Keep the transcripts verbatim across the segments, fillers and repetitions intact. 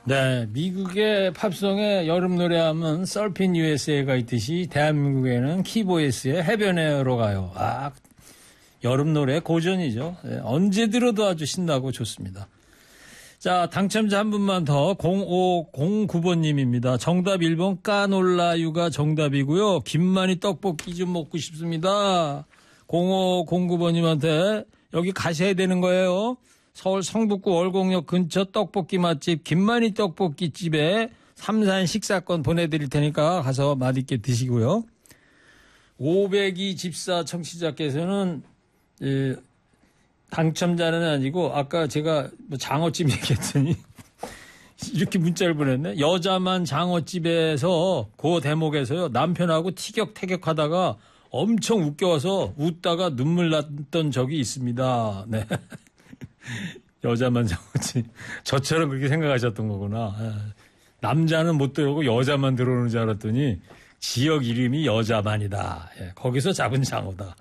네, 미국의 팝송에 여름 노래하면 서핑 유에스에이가 있듯이 대한민국에는 키보이스의 해변에로 가요. 아, 여름 노래 고전이죠. 네, 언제 들어도 아주 신나고 좋습니다. 자, 당첨자 한 분만 더 공오공구 번님입니다. 정답 일 번 까놀라유가 정답이고요. 김만희 떡볶이 좀 먹고 싶습니다. 공오공구 번님한테 여기 가셔야 되는 거예요. 서울 성북구 월곡역 근처 떡볶이 맛집 김만희 떡볶이집에 삼산 식사권 보내드릴 테니까 가서 맛있게 드시고요. 오백이 집사 청취자께서는 예, 당첨자는 아니고 아까 제가 뭐 장어집 얘기했더니 이렇게 문자를 보냈네. 여자만 장어집에서 그 대목에서요. 남편하고 티격태격하다가 엄청 웃겨서 웃다가 눈물 났던 적이 있습니다. 네. 여자만 장어집. 저처럼 그렇게 생각하셨던 거구나. 남자는 못 들어오고 여자만 들어오는 줄 알았더니 지역 이름이 여자만이다. 예, 거기서 잡은 장어다.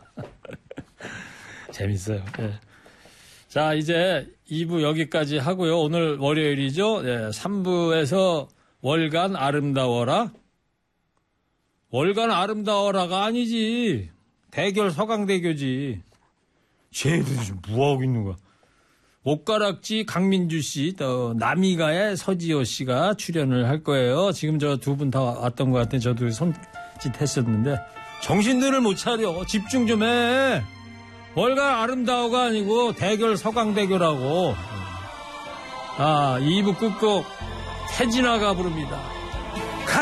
재밌어요. 예. 자, 이제 이 부 여기까지 하고요. 오늘 월요일이죠. 예, 삼 부에서 월간 아름다워라. 월간 아름다워라가 아니지. 대결 서강대교지. 쟤들 지금 뭐하고 있는 거야. 옷가락지 강민주 씨, 또 남이가의 서지호 씨가 출연을 할 거예요. 지금 저 두 분 다 왔던 것 같은데 저도 손짓 했었는데 정신들을 못 차려. 집중 좀 해. 월간 아름다워가 아니고 대결 서강대교라고. 아, 이 부 끝곡 태진아가 부릅니다.